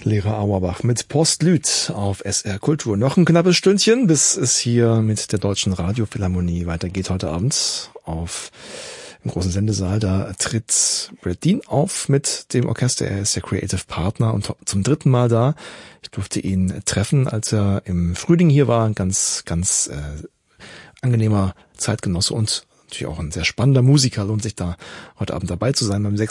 Lehrer Auerbach mit Postlüt auf SR Kultur. Noch ein knappes Stündchen, bis es hier mit der Deutschen Radiophilharmonie weitergeht heute Abend im großen Sendesaal. Da tritt Brad Dean auf mit dem Orchester. Er ist der Creative Partner und zum dritten Mal da. Ich durfte ihn treffen, als er im Frühling hier war. Ein ganz angenehmer Zeitgenosse und natürlich auch ein sehr spannender Musiker. Lohnt sich da heute Abend dabei zu sein beim